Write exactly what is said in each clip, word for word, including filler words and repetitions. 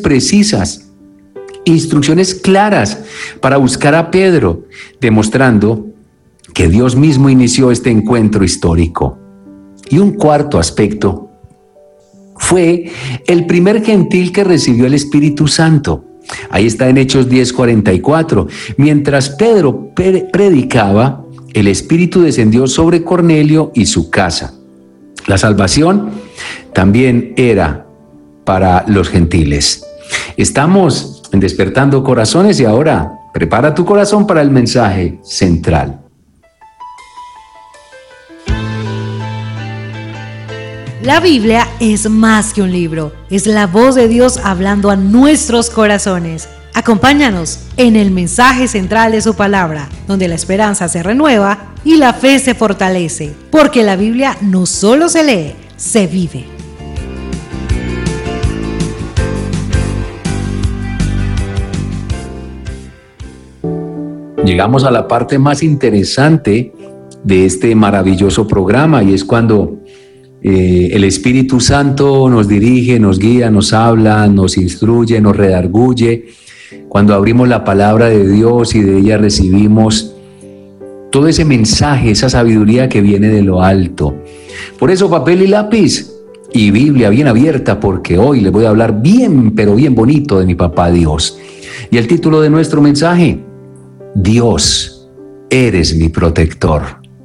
precisas, instrucciones claras para buscar a Pedro, demostrando que Dios mismo inició este encuentro histórico. Y un cuarto aspecto fue el primer gentil que recibió el Espíritu Santo. Ahí está en Hechos diez cuarenta y cuatro. Mientras Pedro predicaba, el Espíritu descendió sobre Cornelio y su casa. La salvación también era para los gentiles. Estamos en Despertando Corazones y ahora prepara tu corazón para el mensaje central. La Biblia es más que un libro, es la voz de Dios hablando a nuestros corazones. Acompáñanos en el mensaje central de su palabra, donde la esperanza se renueva y la fe se fortalece, porque la Biblia no solo se lee, se vive. Llegamos a la parte más interesante de este maravilloso programa y es cuando Eh, el Espíritu Santo nos dirige, nos guía, nos habla, nos instruye, nos redarguye. Cuando abrimos la palabra de Dios y de ella recibimos todo ese mensaje, esa sabiduría que viene de lo alto. Por eso papel y lápiz y Biblia bien abierta, porque hoy les voy a hablar bien, pero bien bonito de mi papá Dios. Y el título de nuestro mensaje: Dios, eres mi protector.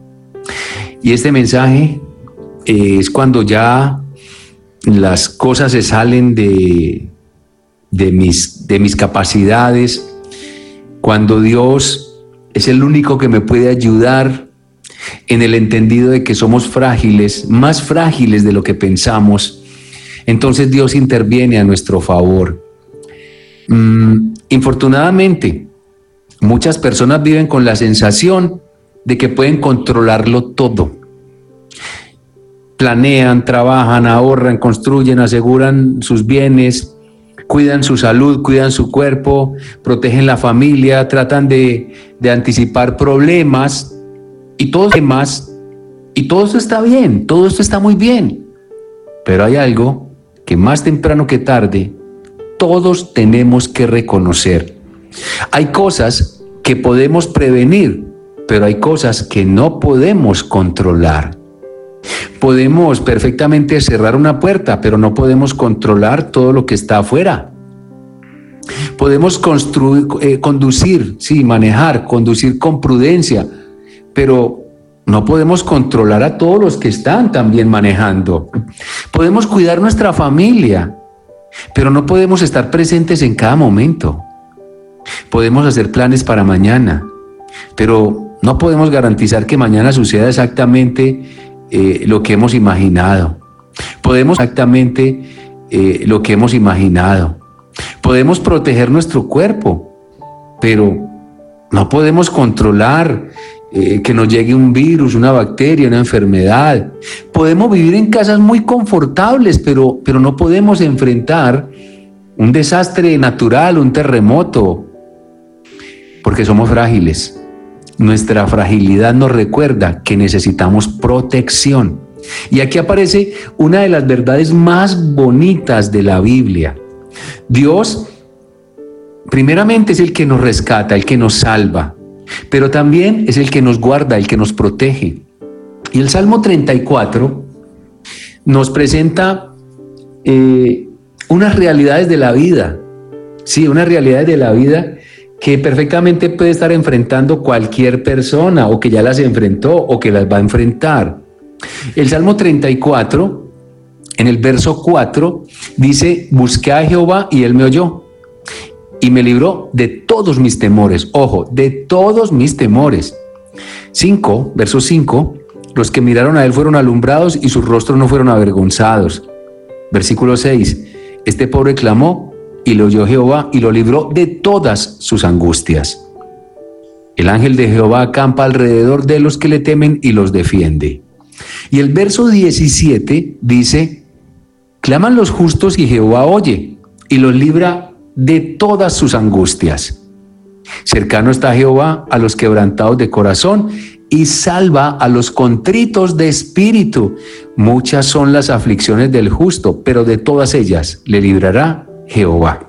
Y este mensaje es cuando ya las cosas se salen de, de, mis, de mis capacidades, cuando Dios es el único que me puede ayudar en el entendido de que somos frágiles, más frágiles de lo que pensamos. Entonces Dios interviene a nuestro favor. Mm, infortunadamente, muchas personas viven con la sensación de que pueden controlarlo todo. Planean, trabajan, ahorran, construyen, aseguran sus bienes, cuidan su salud, cuidan su cuerpo, protegen la familia, tratan de, de anticipar problemas y todo demás. Y todo esto está bien, todo esto está muy bien. Pero hay algo que más temprano que tarde todos tenemos que reconocer. Hay cosas que podemos prevenir, pero hay cosas que no podemos controlar. Podemos perfectamente cerrar una puerta, pero no podemos controlar todo lo que está afuera. Podemos construir, eh, conducir, sí, manejar, conducir con prudencia, pero no podemos controlar a todos los que están también manejando. Podemos cuidar nuestra familia, pero no podemos estar presentes en cada momento. Podemos hacer planes para mañana, pero no podemos garantizar que mañana suceda exactamente Eh, lo que hemos imaginado. Podemos exactamente eh, lo que hemos imaginado. Podemos proteger nuestro cuerpo, pero no podemos controlar eh, que nos llegue un virus, una bacteria, una enfermedad. Podemos vivir en casas muy confortables, pero, pero no podemos enfrentar un desastre natural, un terremoto, porque somos frágiles. Nuestra fragilidad nos recuerda que necesitamos protección. Y aquí aparece una de las verdades más bonitas de la Biblia. Dios, primeramente, es el que nos rescata, el que nos salva, pero también es el que nos guarda, el que nos protege. Y el Salmo treinta y cuatro nos presenta eh, unas realidades de la vida, sí, unas realidades de la vida que perfectamente puede estar enfrentando cualquier persona, o que ya las enfrentó, o que las va a enfrentar. El Salmo treinta y cuatro, en el verso cuatro, dice: busqué a Jehová y él me oyó, y me libró de todos mis temores. Ojo, de todos mis temores. cinco, verso cinco, los que miraron a él fueron alumbrados y sus rostros no fueron avergonzados. Versículo seis, este pobre clamó, y lo oyó Jehová y lo libró de todas sus angustias. El ángel de Jehová acampa alrededor de los que le temen y los defiende. Y el verso diecisiete dice: claman los justos y Jehová oye y los libra de todas sus angustias. Cercano está Jehová a los quebrantados de corazón y salva a los contritos de espíritu. Muchas son las aflicciones del justo, pero de todas ellas le librará Jehová.